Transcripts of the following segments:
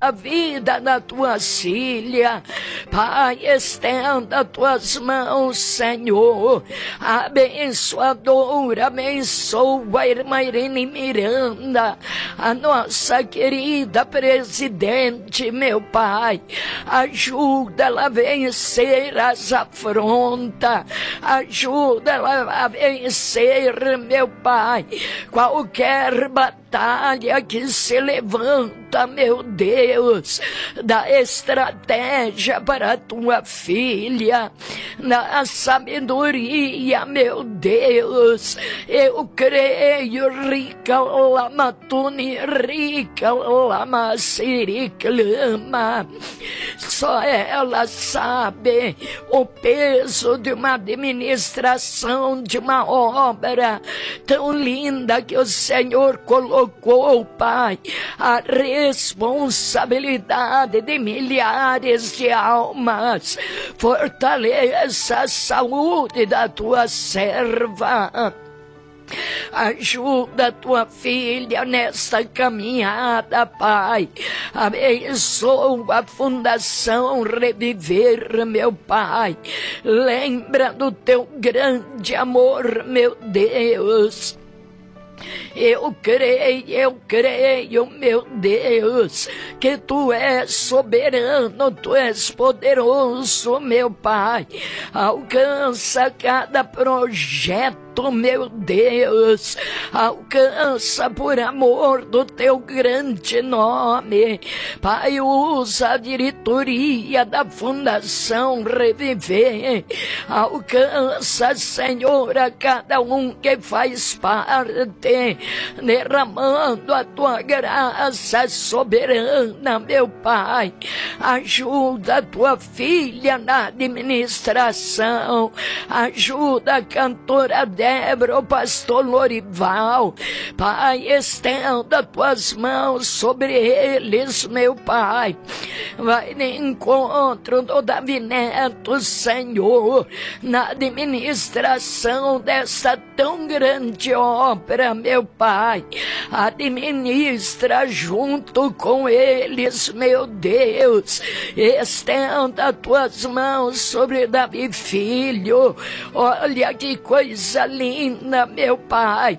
a vida da tua filha. Pai, estenda tuas mãos, Senhor, abençoadora, abençoa a irmã Irene Miranda, a nossa querida presidente, meu Pai, ajuda ela a vencer as afrontas, ajuda ela a vencer, meu Pai, qualquer batalha que se levanta, meu Deus, da estratégia para a tua filha, na sabedoria, meu Deus, eu creio, rica lamatuni, rica lamaciriclama, só ela sabe o peso de uma administração, de uma obra tão linda que o Senhor colocou, Pai, a responsabilidade de milhares de almas. Fortaleça a saúde da tua serva. Ajuda a tua filha nesta caminhada, Pai. Abençoa a Fundação Reviver, meu Pai. Lembra do teu grande amor, meu Deus. Eu creio, meu Deus, que Tu és soberano, Tu és poderoso, meu Pai. Alcança cada projeto, meu Deus, alcança por amor do Teu grande nome. Pai, usa a diretoria da Fundação Reviver, alcança, Senhor, a cada um que faz parte, derramando a Tua graça soberana, meu Pai. Ajuda a Tua filha na administração, ajuda a cantora Débora, o pastor Lorival. Pai, estenda Tuas mãos sobre eles, meu Pai. Vai de encontro do Davi Neto, Senhor, na administração dessa tão grande obra, meu Pai. Administra junto com eles, meu Deus. Estenda Tuas mãos sobre Davi Filho. Olha que coisa linda, meu Pai.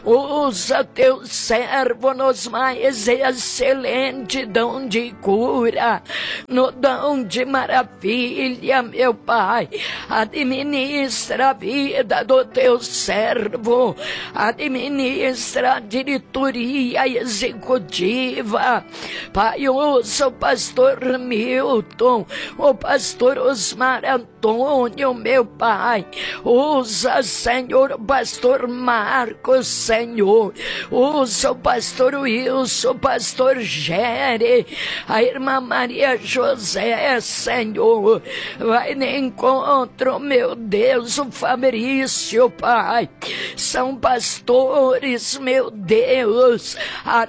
Usa Teu servo nos mais excelentes dom de cura, no dom de maravilha, meu Pai. Administra a vida do Teu servo, administra a diretoria executiva. Pai, usa o pastor Milton, o pastor Osmar Antônio, meu Pai. Usa, Senhor, o pastor Marcos, Senhor. Usa o pastor Wilson, o pastor Gere, a irmã Maria José, Senhor. Vai de encontro, meu Deus, o Fabrício, Pai. São pastores, meu Deus. A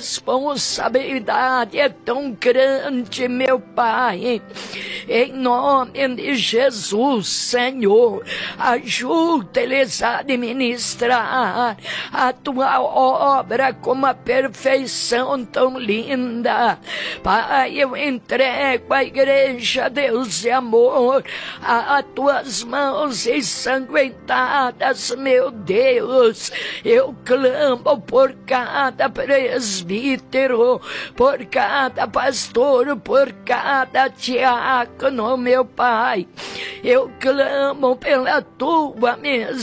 responsabilidade é tão grande, meu Pai. Em nome de Jesus, Senhor, ajuda eles a administrar a Tua obra com uma perfeição tão linda. Pai, eu entrego a igreja, Deus de amor, a Tuas mãos ensanguentadas, meu Deus. Eu clamo por cada presbítero, por cada pastor, por cada diácono, meu Pai. Eu clamo pela Tua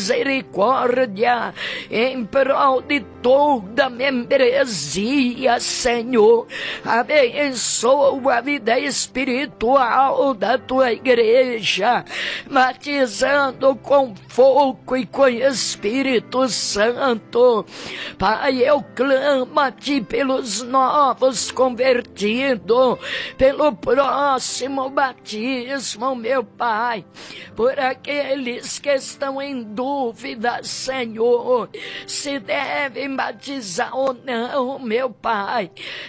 misericórdia em prol de toda a membresia, Senhor. Abençoa a vida espiritual da Tua igreja, batizando com fogo e com Espírito Santo. Pai, eu clamo a Ti pelos novos convertidos, pelo próximo batismo, meu Pai, por aqueles que estão em dúvida, Senhor, se devem batizar ou não, meu Pai.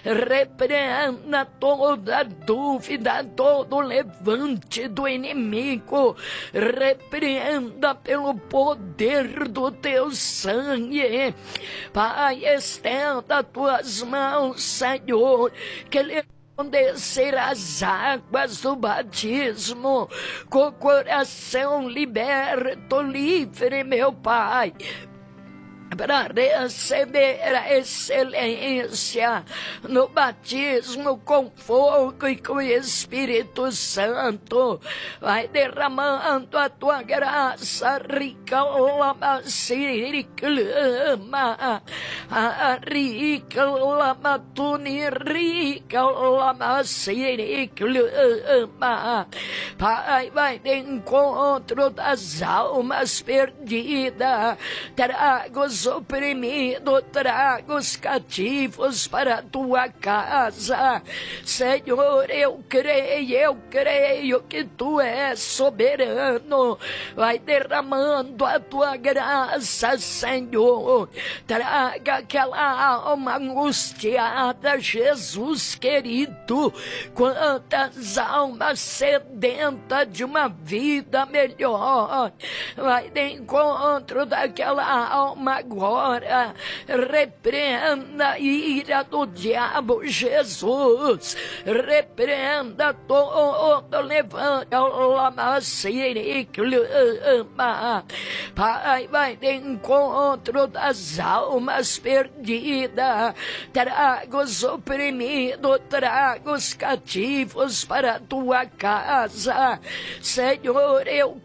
Repreenda toda dúvida, todo levante do inimigo. Repreenda pelo poder do Teu sangue. Pai, estenda Tuas mãos, Senhor, que descer as águas do batismo, com o coração liberto, livre, meu Pai, para receber a excelência no batismo com fogo e com Espírito Santo. Vai derramando a tua graça, rica lama siriclama, rica lama tuni, rica lama siriclama. Pai, vai de encontro das almas perdidas, traga os oprimidos, traga os cativos para a tua casa. Senhor, eu creio que tu és soberano. Vai derramando a tua graça, Senhor. Traga aquela alma angustiada, Jesus querido. Quantas almas sedentas de uma vida melhor. Vai de encontro daquela alma agora, repreenda a ira do diabo, Jesus, repreenda todo, levanta lama siriclama. Pai, vai de encontro das almas perdidas, traga os oprimidos, traga os cativos para a tua casa. Senhor, eu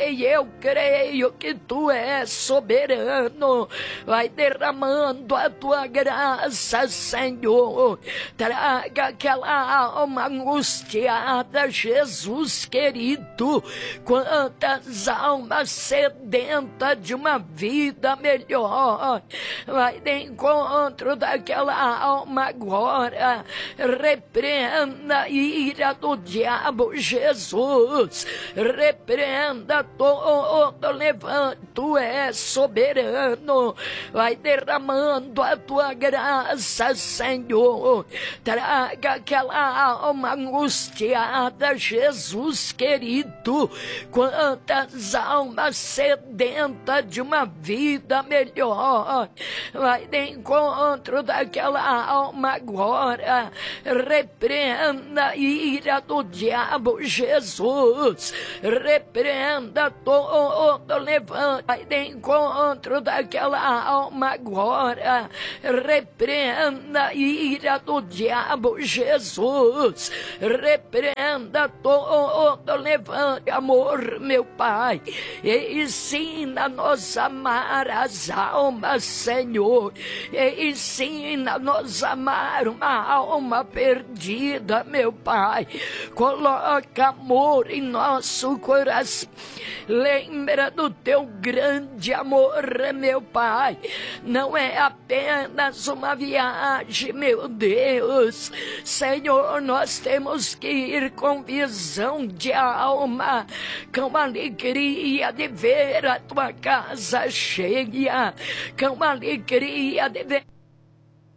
creio que tu és soberano. Vai derramando a tua graça, Senhor. Traga aquela alma angustiada, Jesus querido. Quantas almas sedentas de uma vida melhor. Vai de encontro daquela alma agora. Repreenda a ira do diabo, Jesus. Repreenda todo, levanta, tu és soberano. Vai derramando a tua graça, Senhor. Traga aquela alma angustiada, Jesus querido. Quantas almas sedentas de uma vida melhor. Vai de encontro daquela alma agora. Repreenda a ira do diabo, Jesus. Repreenda todo, levanta. Vai de encontro daquela alma agora. Repreenda a ira do diabo, Jesus. Repreenda todo, levante amor, meu Pai. E ensina-nos a amar as almas, Senhor. E ensina-nos a amar uma alma perdida, meu Pai. Coloca amor em nosso coração. Lembra do teu grande amor, meu Pai. Não é apenas uma viagem, meu Deus. Senhor, nós temos que ir com visão de alma, com alegria de ver a tua casa cheia, com alegria de ver